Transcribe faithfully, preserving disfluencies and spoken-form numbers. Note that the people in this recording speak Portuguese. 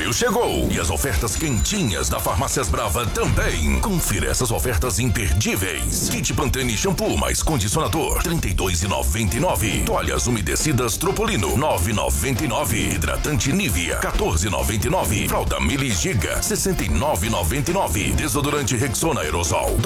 maio chegou e as ofertas quentinhas da Farmácias Brava também. Confira essas ofertas imperdíveis. Kit Pantene shampoo mais condicionador, trinta e dois reais e noventa e nove centavos. Toalhas umedecidas Tropolino, nove reais e noventa e nove centavos. Hidratante Nivea, quatorze reais e noventa e nove centavos. Fralda Mili Giga, sessenta e nove reais e noventa e nove centavos. Desodorante Rexona Aerosol,